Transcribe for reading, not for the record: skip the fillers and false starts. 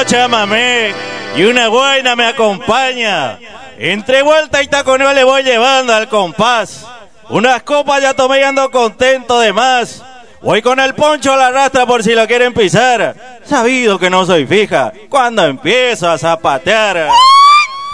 chamamé y una buena me acompaña. Entre vuelta y taconeo le voy llevando al compás. Unas copas ya tomé y ando contento de más. Voy con el poncho a la rastra por si lo quieren pisar. Sabido que no soy fija cuando empiezo a zapatear.